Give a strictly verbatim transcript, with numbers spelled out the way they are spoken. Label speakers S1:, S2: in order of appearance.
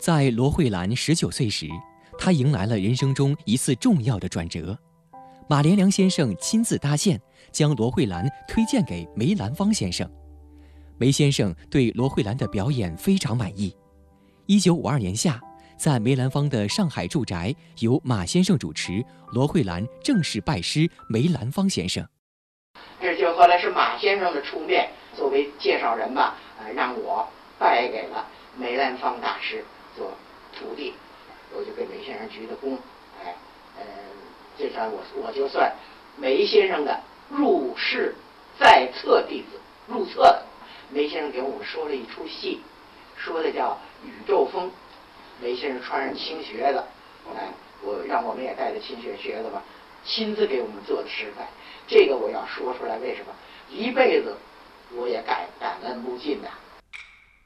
S1: 在罗慧兰十九岁时，她迎来了人生中一次重要的转折。马连良先生亲自搭线，将罗慧兰推荐给梅兰芳先生。梅先生对罗慧兰的表演非常满意。一九五二年夏，在梅兰芳的上海住宅，由马先生主持，罗慧兰正式拜师梅兰芳先生。
S2: 这就后来是马先生的出面，作为介绍人吧，呃，让我拜给了梅兰芳大师做徒弟，我就给梅先生鞠的躬，哎，呃，这算我我就算梅先生的入室在册弟子，入册的。梅先生给我们说了一出戏，说的叫《宇宙风》，梅先生穿上青靴子，哎，我让我们也带着青靴靴子吧，亲自给我们做的示范。这个我要说出来，为什么？一辈子我也感感恩不尽呐、啊。